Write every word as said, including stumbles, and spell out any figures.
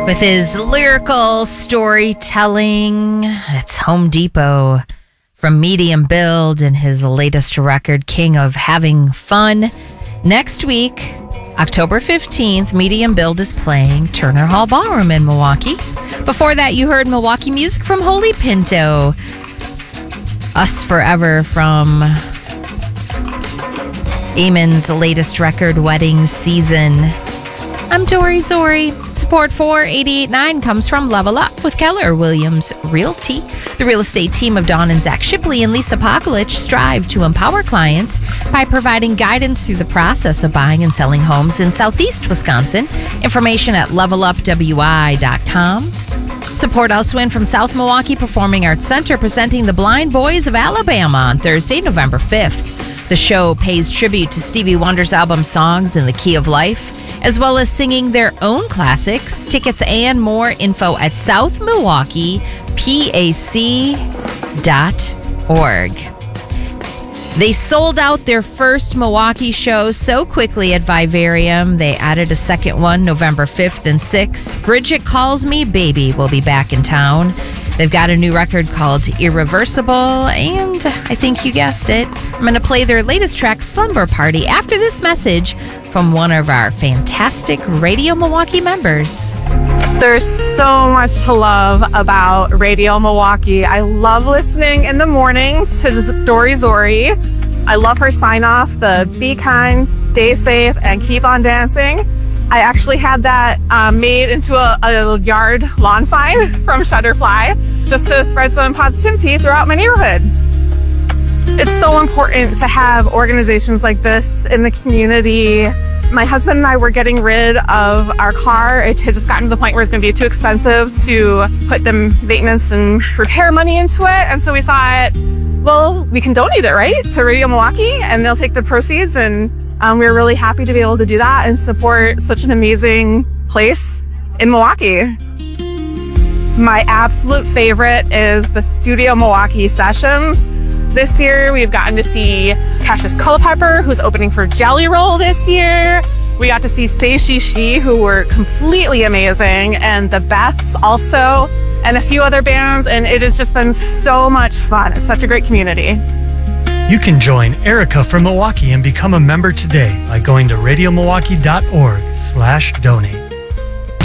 With his lyrical storytelling, it's Home Depot from Medium Build and his latest record, King of Having Fun. Next week, October fifteenth, Medium Build is playing Turner Hall Ballroom in Milwaukee. Before that, you heard Milwaukee music from Holy Pinto. Us Forever from Eamon's latest record, Wedding Season. I'm Dory Zori. Support for eighty-eight point nine comes from Level Up with Keller Williams Realty. The real estate team of Dawn and Zach Shipley and Lisa Pokulich strive to empower clients by providing guidance through the process of buying and selling homes in Southeast Wisconsin. Information at level up w i dot com. Support Elsewin from South Milwaukee Performing Arts Center, presenting the Blind Boys of Alabama on Thursday, November fifth. The show pays tribute to Stevie Wonder's album Songs in the Key of Life, as well as singing their own classics. Tickets and more info at south milwaukee p a c dot org. They sold out their first Milwaukee show so quickly at Vivarium, they added a second one November fifth and sixth. Bridget Calls Me Baby will be back in town. They've got a new record called Irreversible, and I think you guessed it, I'm going to play their latest track, Slumber Party, after this message from one of our fantastic Radio Milwaukee members. There's so much to love about Radio Milwaukee. I love listening in the mornings to just Dory Zori. I love her sign off, the be kind, stay safe, and keep on dancing. I actually had that um, made into a, a yard lawn sign from Shutterfly just to spread some positivity throughout my neighborhood. It's so important to have organizations like this in the community. My husband and I were getting rid of our car. It had just gotten to the point where it's going to be too expensive to put the maintenance and repair money into it. And so we thought, well, we can donate it, right, to Radio Milwaukee, and they'll take the proceeds. And um, we were really happy to be able to do that and support such an amazing place in Milwaukee. My absolute favorite is the Studio Milwaukee Sessions. This year, we've gotten to see Cassius Culpepper, who's opening for Jelly Roll this year. We got to see Stacey She, who were completely amazing, and the Beths also, and a few other bands, and it has just been so much fun. It's such a great community. You can join Erica from Milwaukee and become a member today by going to radio milwaukee dot org slash donate.